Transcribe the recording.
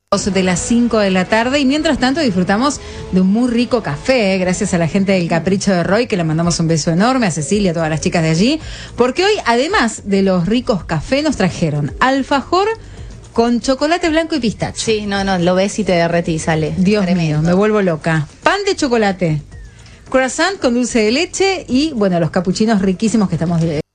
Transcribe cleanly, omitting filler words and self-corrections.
De las 5 de la tarde y mientras tanto disfrutamos de un muy rico café, gracias a la gente del Capricho de Roy, que le mandamos un beso enorme, a Cecilia, a todas las chicas de allí, porque hoy, además de los ricos cafés, nos trajeron alfajor con chocolate blanco y pistacho. Sí, no, lo ves y te derretís, sale. Dios Tremendo. mío, me vuelvo loca. Pan de chocolate, croissant con dulce de leche y, bueno, los capuchinos riquísimos que estamos